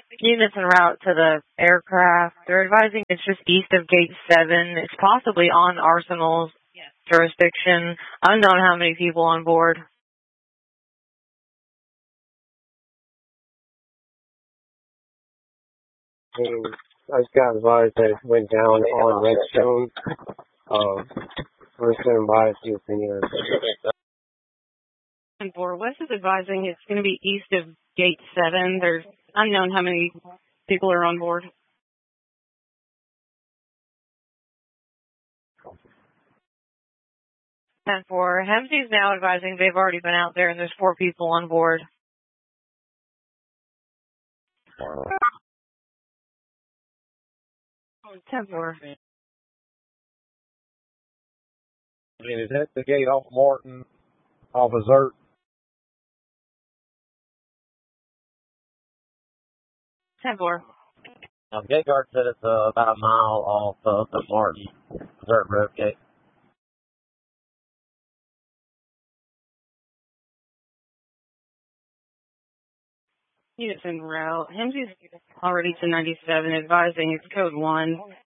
Units en route to the aircraft. They're advising it's just east of Gate 7. It's possibly on Arsenal's jurisdiction. Unknown how many people on board. I just got advised that it went down on Redstone. We're standing by to see if any of And for West is advising it's going to be east of Gate 7. There's unknown how many people are on board. And for Hemsey's now advising they've already been out there and there's 4 people on board. 10-4. Is that the gate off Martin, off of Zert? 10-4. Gate guard said it's about a mile off of the Martin, Zert Road gate. Units en route. Hemsey's already to 97, advising it's code 1.